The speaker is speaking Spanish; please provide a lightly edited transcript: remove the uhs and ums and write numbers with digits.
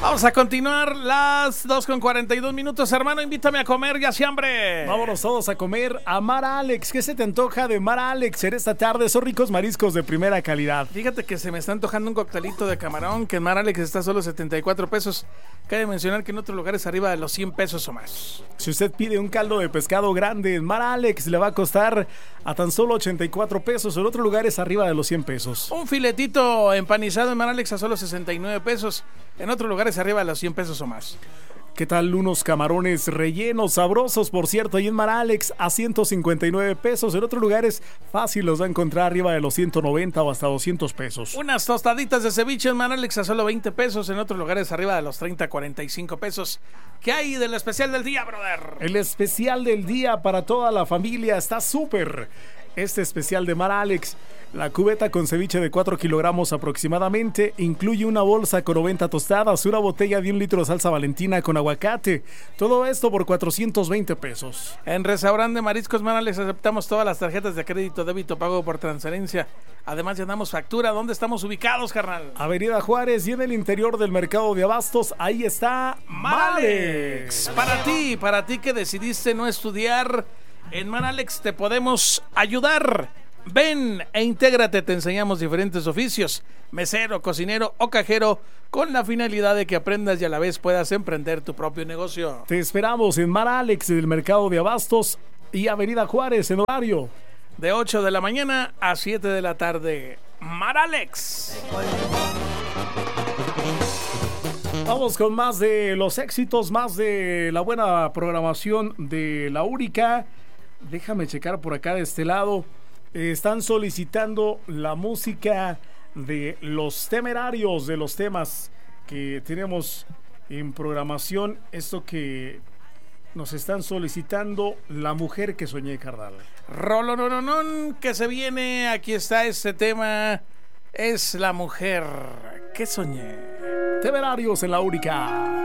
Vamos a continuar las 2:42, hermano. Invítame a comer, ya se hambre. Vámonos todos a comer a Mar Alex. ¿Qué se te antoja de Mar Alex en esta tarde? Son ricos mariscos de primera calidad. Fíjate que se me está antojando un coctelito de camarón, que en Mar Alex está solo 74 pesos. Cabe mencionar que en otros lugares arriba de los 100 pesos o más. Si usted pide un caldo de pescado grande en Mar Alex, le va a costar a tan solo 84 pesos. En otros lugares arriba de los 100 pesos. Un filetito empanizado en Mar Alex a solo 69 pesos. En otros lugares arriba de los 100 pesos o más. ¿Qué tal unos camarones rellenos, sabrosos, por cierto, ahí en Mar Alex a 159 pesos? En otros lugares fácil los va a encontrar arriba de los 190 o hasta 200 pesos. Unas tostaditas de ceviche en Mar Alex a solo 20 pesos. En otros lugares arriba de los 30, 45 pesos. ¿Qué hay del especial del día, brother? El especial del día para toda la familia está súper. Este especial de Mar Alex, la cubeta con ceviche de 4 kilogramos aproximadamente, incluye una bolsa con 90 tostadas, una botella de 1 litro de salsa Valentina con aguacate. Todo esto por 420 pesos. En Restaurante Mariscos Mar Alex aceptamos todas las tarjetas de crédito, débito, pago por transferencia. Además ya damos factura. ¿Dónde estamos ubicados, carnal? Avenida Juárez y en el interior del mercado de abastos, ahí está Mar Alex. Para ti que decidiste no estudiar, en Mar Alex te podemos ayudar. Ven e intégrate, te enseñamos diferentes oficios, mesero, cocinero o cajero, con la finalidad de que aprendas y a la vez puedas emprender tu propio negocio. Te esperamos en Mar Alex, del mercado de abastos y Avenida Juárez, en horario de 8 de la mañana a 7 de la tarde. Mar Alex. Vamos con más de los éxitos, más de la buena programación de La Úrica. Déjame checar por acá de este lado. Están solicitando la música de Los Temerarios, de los temas que tenemos en programación. Esto que nos están solicitando, La Mujer que Soñé, carnal. Rolononón que se viene. Aquí está este tema. Es La Mujer que Soñé. Temerarios en La Úrica.